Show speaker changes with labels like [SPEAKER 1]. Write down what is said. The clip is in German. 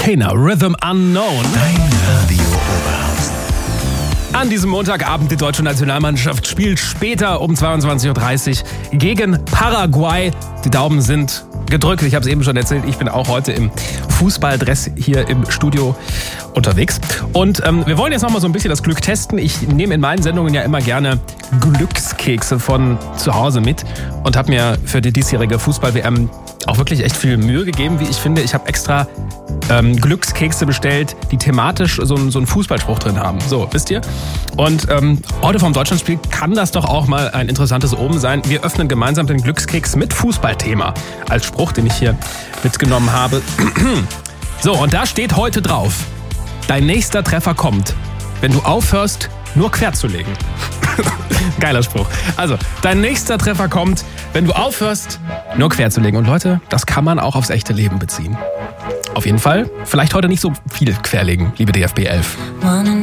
[SPEAKER 1] Volcano, Rhythm Unknown.
[SPEAKER 2] Dein Radio Oberhausen.
[SPEAKER 1] An diesem Montagabend, die deutsche Nationalmannschaft spielt später um 22.30 Uhr gegen Paraguay. Die Daumen sind gedrückt. Ich habe es eben schon erzählt, ich bin auch heute im Fußballdress hier im Studio unterwegs. Und wir wollen jetzt nochmal so ein bisschen das Glück testen. Ich nehme in meinen Sendungen ja immer gerne Glückskekse von zu Hause mit und habe mir für die diesjährige Fußball-WM auch wirklich echt viel Mühe gegeben, wie ich finde. Ich habe extra Glückskekse bestellt, die thematisch so einen Fußballspruch drin haben. So, wisst ihr? Und heute vom Deutschlandspiel kann das doch auch mal ein interessantes Omen sein. Wir öffnen gemeinsam den Glückskeks mit Fußballthema als Spruch, den ich hier mitgenommen habe. So, und da steht heute drauf: Dein nächster Treffer kommt, wenn du aufhörst, nur quer zu legen. Geiler Spruch. Also, dein nächster Treffer kommt, wenn du aufhörst, nur quer zu legen. Und Leute, das kann man auch aufs echte Leben beziehen. Auf jeden Fall, vielleicht heute nicht so viel querlegen, liebe DFB 11.